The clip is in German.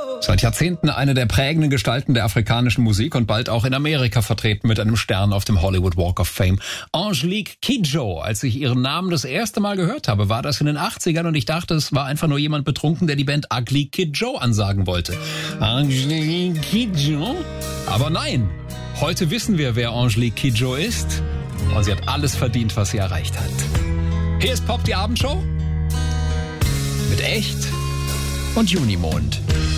Seit Jahrzehnten eine der prägenden Gestalten der afrikanischen Musik und bald auch in Amerika vertreten mit einem Stern auf dem Hollywood Walk of Fame. Angelique Kidjo. Als ich ihren Namen das erste Mal gehört habe, war das in den 80ern und ich dachte, es war einfach nur jemand betrunken, der die Band Ugly Kid Joe ansagen wollte. Angelique Kidjo? Aber nein, heute wissen wir, wer Angelique Kidjo ist und sie hat alles verdient, was sie erreicht hat. Hier ist Pop, die Abendshow mit Echt und Junimond.